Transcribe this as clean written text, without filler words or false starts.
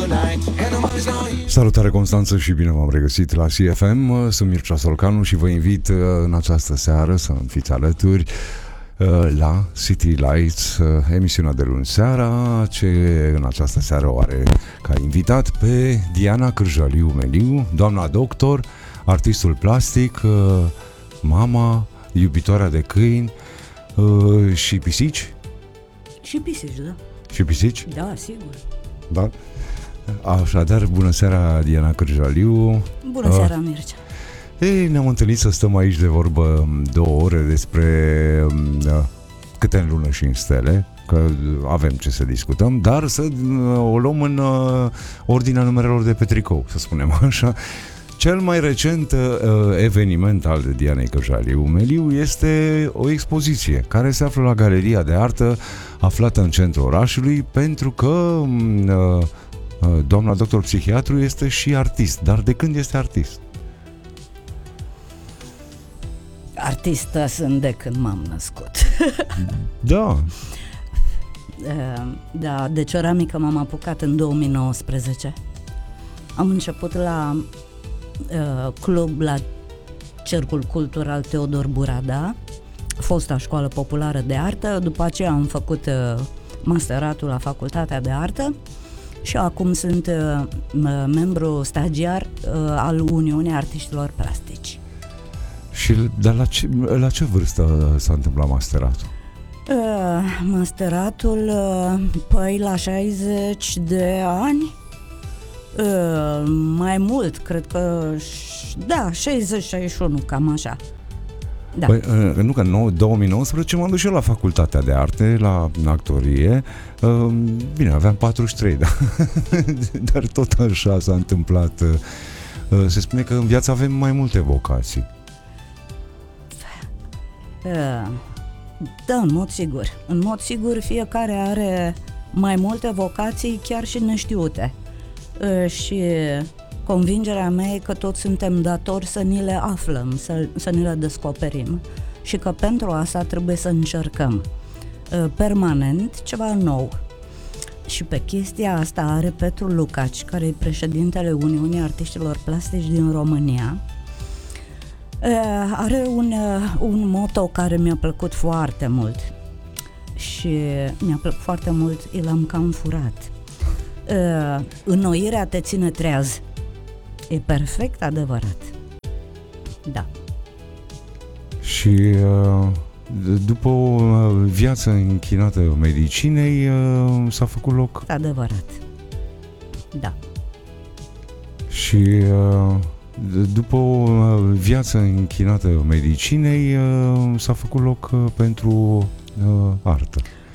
Salutare Constanță și bine v-am regăsit la CFM. Sunt Mircea Solcanu și vă invit în această seară să fiți alături la City Lights, emisiunea de luni seara, ce în această seară o are ca invitat pe Diana Cârjaliu Meliu, doamna doctor, artistul plastic, mama, iubitoarea de câini și pisici. Și pisici, da. Și pisici? Da, sigur. Da. Așadar, bună seara, Diana Cârjaliu. Bună seara, Mircea. Ei, ne-am întâlnit să stăm aici de vorbă 2 ore despre câte în lună și în stele, că avem ce să discutăm, dar să o luăm în ordinea numerelor de pe tricou, să spunem așa. Cel mai recent eveniment al Dianei Cârjaliu Meliu este o expoziție care se află la Galeria de Artă aflată în centrul orașului, pentru că doamna doctor psihiatru este și artist. Dar de când este artist? Artistă sunt de când m-am născut. Da. Da, de ceramică m-am apucat în 2019. Am început la club, la Cercul Cultural Teodor Burada, fosta școală populară de artă. După aceea am făcut masteratul la Facultatea de Artă și acum sunt membru stagiar al Uniunii Artiștilor Plastici. Și dar la ce vârstă s-a întâmplat masteratul? Masteratul, păi la 60 de ani, mai mult, cred că, da, 60-61, cam așa. Da. Păi, nu, că în 2019 m-am dus și eu la Facultatea de Arte, la actorie. Bine, aveam 43, da. Dar tot așa s-a întâmplat. Se spune că în viață avem mai multe vocații. Da, în mod sigur. În mod sigur fiecare are mai multe vocații, chiar și neștiute. Și convingerea mea e că toți suntem datori să ni le aflăm, să ni le descoperim și că pentru asta trebuie să încercăm permanent ceva nou. Și pe chestia asta are Petru Lucaci, care e președintele Uniunii Artiștilor Plastici din România. Are un motto care mi-a plăcut foarte mult și mi-a plăcut foarte mult, l-am cam furat. Înnoirea te ține treaz. E perfect adevărat. Da. Și după o viață închinată medicinei s-a făcut loc. Adevărat. Da. Și după o viață închinată medicinei s-a făcut loc pentru artă.